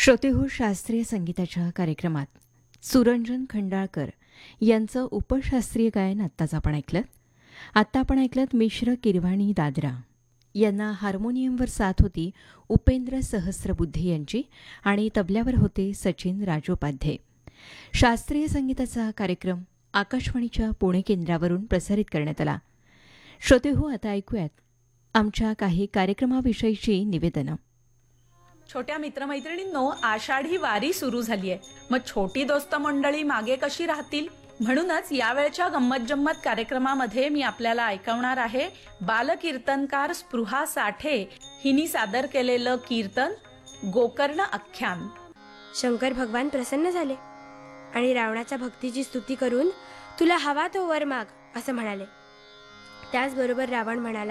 श्रोतेहो, शास्त्रीय संगीताच्या कार्यक्रमात सुरंजन खंडाळकर यांचं उपशास्त्रीय गायन आत्ताच आपण ऐकलं. आत्ता आपण ऐकलं मिश्र किरवाणी दादरा. यांना हार्मोनियमवर साथ होती उपेंद्र सहस्रबुद्धे यांची आणि तबल्यावर होते सचिन राजोपाध्ये. शास्त्रीय संगीताचा कार्यक्रम आकाशवाणीच्या पुणे केंद्रावरून प्रसारित करण्यात आला. श्रोतेहो, आता ऐकूयात आमच्या काही कार्यक्रमाविषयीची निवेदनं. छोट्या मित्रमैत्रिणींनो, आषाढी वारी सुरू झाली आहे. मग छोटी दोस्त मंडळी मागे कशी राहतील? म्हणूनच यावेळच्या गंमत जम्मत कार्यक्रमामध्ये मी आपल्याला ऐकवणार आहे बालकीर्तनकार स्पृहा साठे हिनी सादर केलेलं कीर्तन गोकर्ण आख्यान. शंकर भगवान प्रसन्न झाले आणि रावणाच्या भक्तीची स्तुती करून तुला हवा तो वर माग असं म्हणाले. त्याचबरोबर रावण म्हणाला,